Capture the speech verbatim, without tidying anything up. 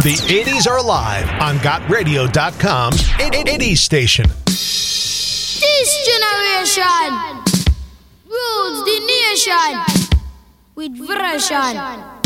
The eighties are live on got radio dot com's eighties station. This generation rules the nation with version.